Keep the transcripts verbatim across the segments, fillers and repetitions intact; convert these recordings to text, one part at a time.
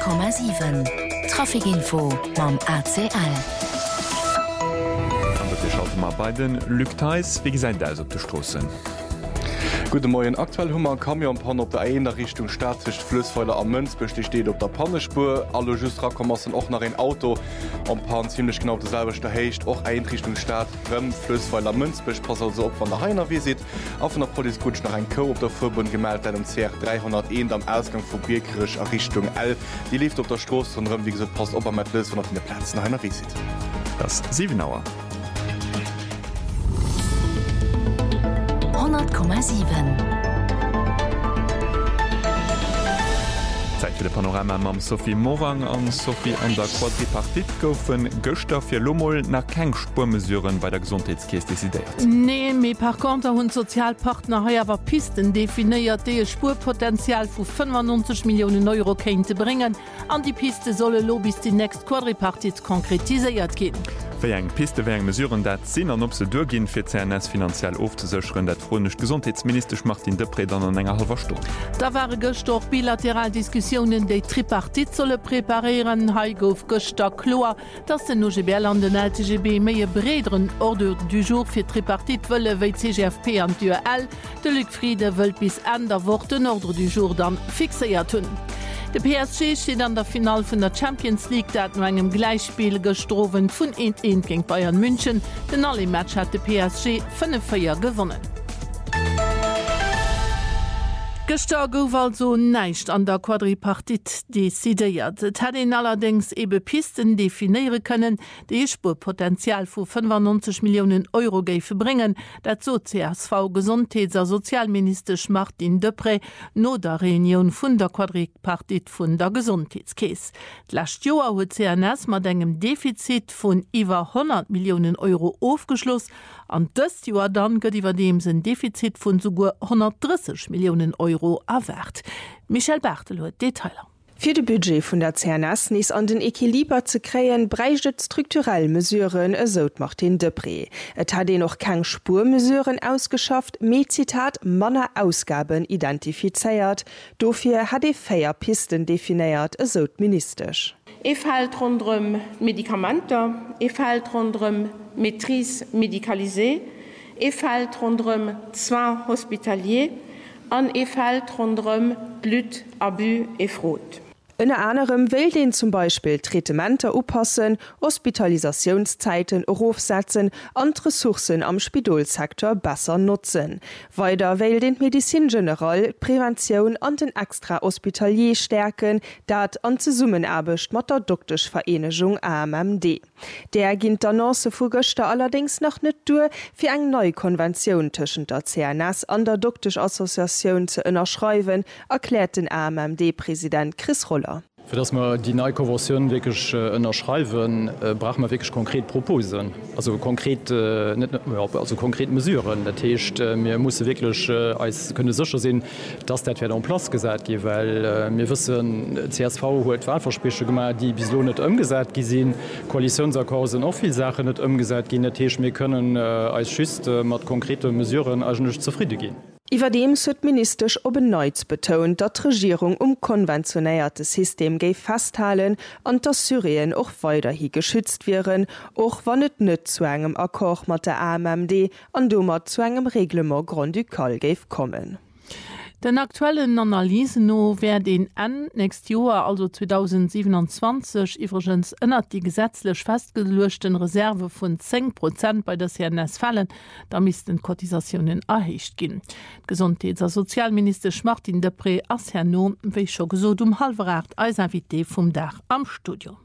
Komma sieben Trafikinfo mam A C L. Schaut mal bei den Lückteis, wie gesagt, da ist auf der Straße. Guten Morgen. Aktuell haben wir einen Kamionpanne auf der einen Richtung Stadt zwischen Flößweiler am Münzbüsch, die steht auf der Pannespur. Alle just rauskommen sind auch nach ein Auto am Pan ziemlich genau dasselbe Stehst, auch ein Richtung Stadt, Rem, Flößweiler, Münzbüsch. Pass also auf, von der Heiner wie sieht. Auf von der Polizei gut nach ein Co. auf der Verbund gemeldet, um C R dreihunderteins am Ausgang von Bierkirch Richtung L. Die lief auf der Straße und Rem, wie gesagt, passt auf mit Flöß von der Platz nach Heiner wie sieht. Das ist sieben Uhr. hundert Komma sieben Zeit für de Panorama mam Sophie Morang an Sophie an der Quadripartit goufen Göster fir Lomoll nach keng Spurmesuren bei der Gesundheitskäes desideiert. Nee, méi par contre hunn Sozialpartner haier Pisten definiiert dee Spurpotenzial vu fünfundneunzig Millionen Euro kéinte bringen. An die Piste solle lo bis die nächst Quadripartit konkretiséiert gin. Wéi eng Piste wé eng Mesuren dat sinn an op se durgin fir C N S finanziell ofzesecheren, dat chronisch Gesundheitsminister Martin Depré an an enger halber Stunde. Da waren gestoch bilateral Diskussionen déi Tripartit solle preparieren, hai gouf Göster Kloer, dats den O G B L an den L T G B méie brederen Order du jour fir Tripartit wëlle wéi C G F P an D L, de Lückfriede wëlt bis en der Wort den Order du jour dann fixéiert hunn. De P S G steht an der Final vun der Champions League, dat no engem Gleichspiel gestrowen vun eins eins gegen Bayern München. Den alle Match hat de P S G fünf vier gewonnen. Gestern gouf also neicht an der Quadripartit desideiert. Et hat ihn allerdings ebe Pisten definiere können, die Spurpotenzial vu fünfundneunzig Millionen Euro geife bringen, dat so C S V Gesundheits- Sozialminister Martin Depré no der Reunion vun der Quadripartit vun der Gesundheitskäes. Last Joer huet C N S mat engem Defizit vun iwwer hundert Millionen Euro aufgeschloss, an dës Joer dann gëtt iwwer demsen Defizit vun sogar hundertdreißig Millionen Euro erwert. Michel Bartel huet Detailer. Für de Budget vun der C N S nis an den Equiliber ze kreien, breiget strukturell Mesuren esot Martin Depré. Et hat e noch keng Spurmesuren ausgeschafft, me Zitat Manner Ausgaben identifizeiert, dofir hat e féier Pisten definiiert esot ministerisch. E fall rondrem Medikamenter, e fall rondrem Maîtrise médicalisée, e fall rondrem soins hospitaliers, an e fall rondrem Blut, Abus et Fraude. Unter anderem will den zum Beispiel Tretementer oppassen, Hospitalisationszeiten aufsetzen und Ressourcen am Spidolsektor besser nutzen. Weiter will den Medizingeneral Prävention und den extra Hospitalier stärken, dat an Zusammenarbeit mit der Doktisch Vereinigung A M M D. Der ginnt der Nase vu Göster allerdings noch nicht durch, für eine neue Konvention zwischen der C N S und der Doktisch Assoziation zu unterschreiben, erklärt den A M M D-Präsident Chris Roller. Für das wir die neue Konvention wirklich äh, unterschreiben, äh, brauchen wir wirklich konkret Proposen, also konkret, äh, nicht, also konkret Mesuren. Das heißt, äh, wir müssen wirklich äh, als können sicher sehen, dass das wieder am Platz gesagt wird, weil äh, wir wissen, C S V hat Wahlversprechungen gemacht, die bislang nicht umgesetzt gesehen. Koalitionsakkorde sind auch viele Sachen nicht umgesetzt gehen. Das heißt, wir können äh, als Schüsse äh, mit konkreten Mesuren eigentlich zufrieden gehen. Iwerdem huet ministerisch obenneuz betont, dat die Regierung um konventionéiertes System géif festhalen an dass Syrien och weiter hi geschützt wären, och wann et net zu engem Akkor mat der A M M D an dummer zu engem Reglement Grand du Cal géif kommen. Den aktuellen Analyse no wer den en nächst Joer also zweitausendsiebenundzwanzig iwgens ënnert die gesetzlich festgelöschten Reserve vun zehn Prozent bei der C N S fallen, da missten Kotisationen erhecht gin. Gesundheits- und Sozialminister Martin Depré ass Herr No wéi scho gesot um halveracht als Invité vum Dach am Studio.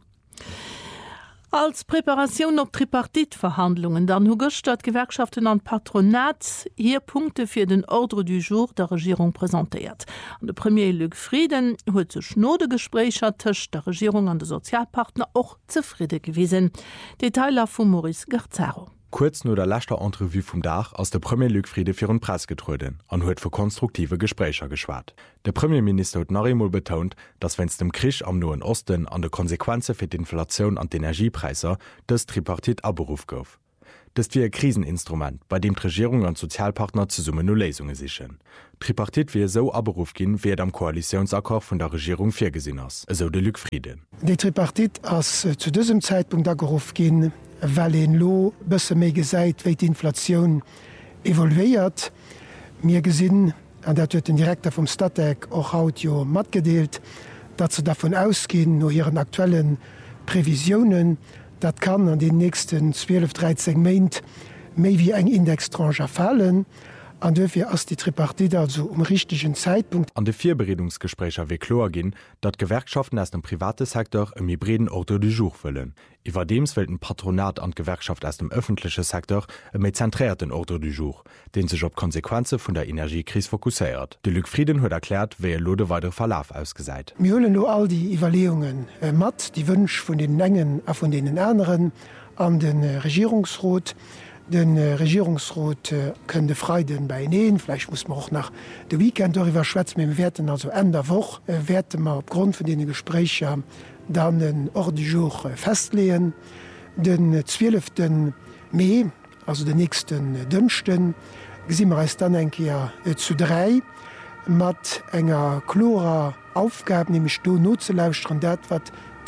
Als Präparation op Tripartitverhandlungen dann hu gestert Gewerkschaften an Patronat hier Punkte fir den Ordre du jour der Regierung präsentiert. An de Premier Luc Frieden huet ze Schnodegesprächer tech der Regierung an de Sozialpartner och zufriede gewesen. Detailer vu Maurice Garzaro. Kurz nur der letzte Entrevue vom Dach aus der Premier Luc Friede für den Preis getröden und hat für konstruktive Gespräche geschwart. Der Premierminister hat noch einmal betont, dass wenn es dem Krieg am Nahen Osten an der Konsequenzen für die Inflation und die Energiepreise das Tripartit abberuf gab. Das wie ein Kriseninstrument, bei dem die Regierung und Sozialpartner zusammen nur Lösungen sichern. Tripartit wie so aberuf gehen, wird am Koalitionsakkord von der Regierung vorgesehen ist, also der Luc Frieden. Die Tripartit ist äh, zu diesem Zeitpunkt aberuf gehen, weil in Lo besser mehr gesagt, wie die Inflation evolviert. Mir gesehen, und das hat den Direktor vom Stadtec auch Audio mitgedeelt, dass sie davon ausgehen, nur ihren aktuellen Prävisionen, das kann an den nächsten zwölf dreizehn Monaten mehr wie ein Indextranche fallen. An dafür ist die Tripartite also um richtigen Zeitpunkt. An den vier Beredungsgesprächen wird klar gehen, dass Gewerkschaften aus dem privaten Sektor im hybriden Ordre du jour wollen. Überdem will ein Patronat an Gewerkschaft aus dem öffentlichen Sektor einen zentrierten Ordre du jour, den sich auf Konsequenzen von der Energiekrise fokussiert. Der Luc Frieden hat erklärt, wie er den weiteren Verlauf ausgeseit. Wir holen nur all die Evaluierungen äh, mit, die Wünsche von den Mengen und von den anderen an den äh, Regierungsrat. Den äh, Regierungsrat äh, könnte Freiden bei nähen. Vielleicht muss man auch nach dem Weekend darüber schwätzen. Wir werden also Ende der Woche äh, werden wir aufgrund von den Gesprächen dann den Ordre du jour äh, festlegen. Den äh, zwölften Mai, also den nächsten äh, Dünsten, sehen wir es dann ein Jahr äh, zu drei mit einer klarer Aufgabe, nämlich da nutzulauschen, das, was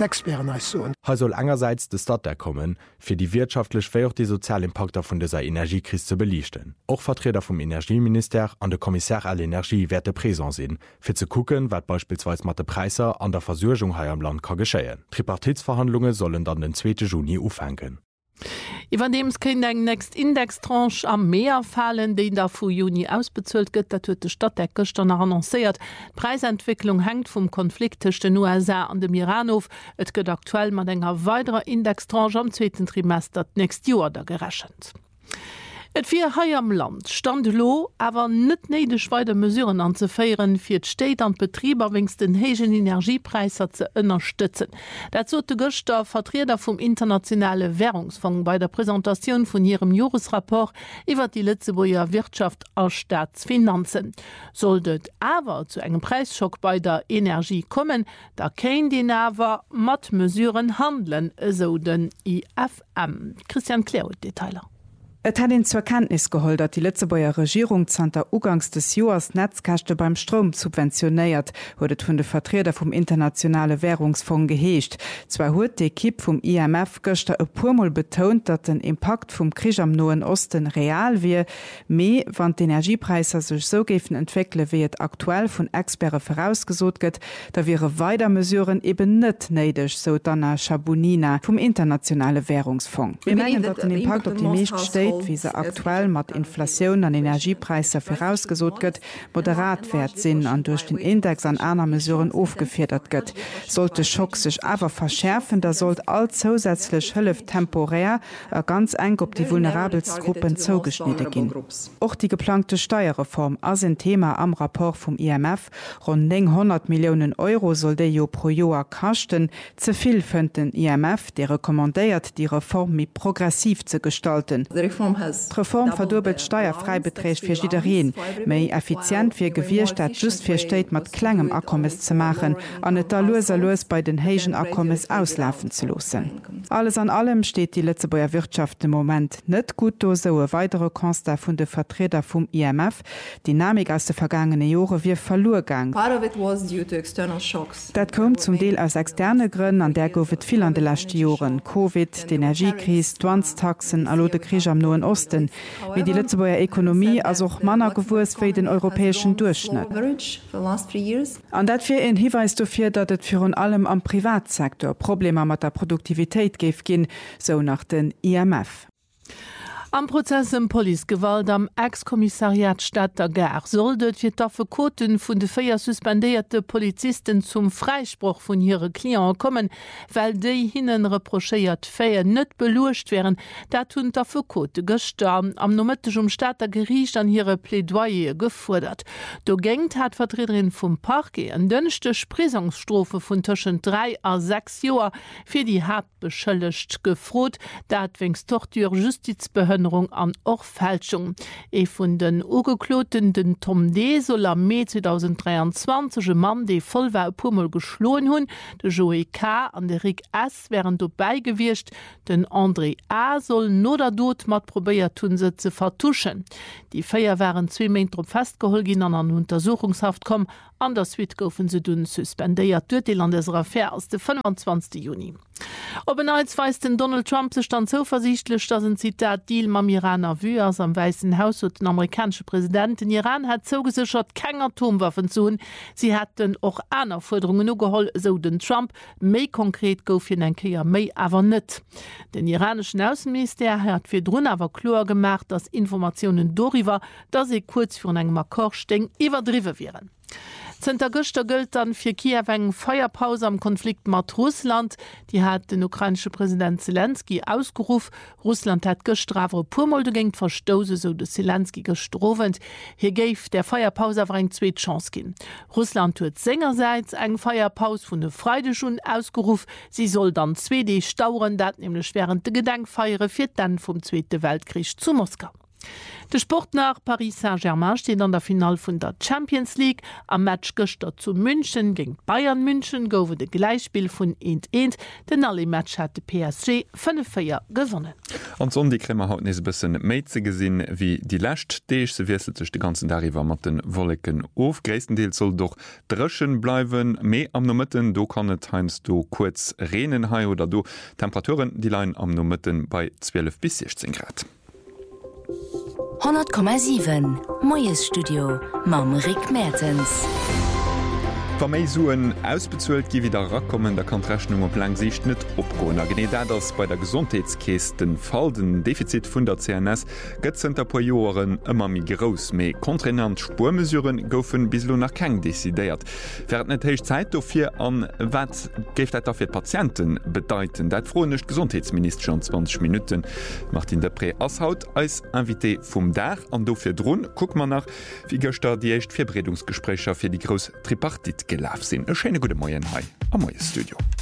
He soll engerseits de Stadt kommen, fir die wirtschaftlich wie auch die Sozialimpakte von dieser Energiekrise zu belichten. Auch Vertreter vom Energieminister an der Kommissar all Energie werde präsent sinn, fir zu gucken, wat beispielsweise mat de Preise an der Versorgung hier am Land kann geschehen. Tripartitsverhandlungen sollen dann den zweiten Juni aufhängen. Iwer dems kind eng nächst Indextranche am Meer fallen, de der vu Juni ausbezölt gëtt, dat huet de Stadtdeck gestern annoncéiert. Preisentwicklung hängt vum Konflikt zwischen den U S A an dem Iranhof. Et gëtt aktuell mat enger weiterer Indextranche am zweiten Trimester nächst Joer da gerechnet. Et fir hai am Land stand lo awer net neidech weide Mesuren anzufeieren fir d Stéit an Betrieber wings den hegen Energiepreiser ze ënnerstützen. Dat zo de Göster Vertreter vum internationale Währungsfonds bei der Präsentation vun ihrem Jahresrapport iwwer die Lützeburger Wirtschaft aus Staatsfinanzen. Solltet awer zu engem Preisschock bei der Energie kommen, da kein den awer mat Mesuren handeln, so den I F M. Christian Kleo Detailer. Et hat ihn zur Kenntnis geholt, dass die Lützeburger Regierung zunter Ugangs des Jahres Netzkäste beim Strom subventioniert, wurde von den Vertretern vom Internationalen Währungsfonds geheescht. Zwar hat die Equipe vom I M F gestern ein paar Mal betont, dass der Impact vom Krieg am Nahen Osten real wäre, mehr, wenn die Energiepreise sich so geben entwickeln, wie es aktuell von Experten vorausgesucht wird, da wäre weiter Mesuren eben nicht nötig, so Dana Schabunina vom Internationalen Währungsfonds. Wir meinen, dass der Impact auf die meisten Städte, wie se aktuell mat Inflationun an Energiepreise vorausgesot gëtt, moderat wert sinn an durch den Index an aner Mesuren aufgefedert gëtt. Sollte Schock sich awer verschärfen, da sollt all zusätzlich Hëllef temporär a ganz eng op die vulnerabelsgruppen zougeschnitte gin. Och die geplante Steuerreform as ein Thema am Rapport vom I M F. Rund neunhundert Millionen Euro soll de jo pro Joer kachten. Zuviel fënnt den I M F, der rekommandéiert die Reform mi progressiv zu gestalten. Reform verdoppelt Steuerfreibeträge für Jiderien, méi effizient fir Gewircht dat just fir Stéit mat klengem Akkommes zu machen, an et da loser los bei den hegen Akkommes auslaufen zu losen. Alles an allem steht die Lützeburger Wirtschaft im Moment net gut do, so e weitere Constat vun de Vertreter vum I M F. Dynamik aus de vergangene Jahre wie Verlorgang. Dat kommt zum Deel aus externe Gründen, an der goufet viel an de lachte Joren, Covid, die Energiekrise, Dwanztaxen, allo de Krieg am Nahen Osten, wie die Lützeburger Ökonomie als auch Manner gewusst für den europäischen Durchschnitt. An dat fir en Hinweis dafür, dass es für un allem am Privatsektor Probleme mit der Produktivität gif gin, so nach den I M F. Am Prozess im Polizeigewalt am Ex-Kommissariat Stadt der Gar sollt fir d'Affekoten vun de feier suspendierte Polizisten zum Freispruch vun ihre Klienten kommen, weil déi hinnen reprochéiert Feier net belucht wären, dat hunn d'Affekote gestorben am nomettechum Staater Gericht an ihre Plädoyer gefordert. Do gengt hat Vertreterin vum Parquet en dënchte Prisonsstrophe vun tschen drei a sechs Joer fir die Hauptbeschëllecht gefrot, dat wings Tortur Justizbehörden Steuerplünnerung an och Fälschung. E vun den ugekloten den Tom D soll am Mai zwanzig dreiundzwanzig Mann de vollwer Pummel geschloen hunn, de Joe K an de Rick S wären do beigewircht, den André A soll no der dot mat probéiert tun se ze vertuschen. Die Feier waren zwei Meter op festgeholgin an an Untersuchungshaft kom, an der Suite goufen se dun suspendéiert durch die Landesaffaire aus dem fünfundzwanzigsten Juni. Ob en als weist den Donald Trump se stand so versichtlich, dass ein Zitat Deal mam Iraner wie as am Weißen Haus und den amerikanische Präsident in Iran hat zogesichert kein Atomwaffen zu hun. Sie hätten auch aner Forderungen ugeholl, so den Trump méi konkret gouf hin en Keier méi awer net. Den iranischen Außenminister hat fir Drun awer klar gemacht, dass Informationen doriwer, dass sie kurz vor engem Akkor steng iwwerdriwe wären. Zter Göster gilt dann fir Kiew eng Feierpause am Konflikt mat Russland. Die hat den ukrainische Präsident Zelensky ausgerufen. Russland hat gestrafe Pumolde ging verstose, so de Zelensky gestrofend. Hier geif der Feierpause aber eng zweet Chance gin. Russland huet sengerseits eng Feierpause vun de Freideschun ausgerufen. Sie soll dann zwei D stauren, dat nämlich während de Gedenkfeiere fir dann vom Zweite Weltkrieg zu Moskau. De Sport nach Paris Saint-Germain steht an der Final vun der Champions League. Am Match gëster zu München gegen Bayern München goufe de Gleichspiel vun eins eins. Den alle Match hat de P S G fünf vier gewonnen. An son die Krimmer haut nes bisssen méze gesinn wie die Lächt Deeg se wieselt sech de ganzen Dariwer mat den Wolleken of. Gréisendeel soll doch dreschen bleiwen méi am Nomëtten, do kann et heinst du kurz Renen hai oder do Temperaturen die Lein am Nomëtten bei zwölf bis sechzehn Grad. hundert Komma sieben Moes Studio Mam Rick Mertens. Wa méi suen ausbezuelt gi wieder rakommen, der Kanrechnung op lang Sicht net opgoen. Gené dat ass bei der Gesundheitskästen Fall den Defizit vun der C N S gëtzenter po Joren ëmmer mi gros méi kontrenant Spurmesuren goufen bislo nach keng desideiert. Wär net héich Zeit dofir an wat géft dat fir Patienten bedeiten. Dat fronecht Gesundheitsminister an zwanzig Minuten macht in der Pré asshaut als Invité vum Dach an dofir Drun. Guck man nach wie gëster die echt Verbredungsgesprächer fir die Gros Tripartit gelaf sinn. E schene gute Moien hai am Moes Studio.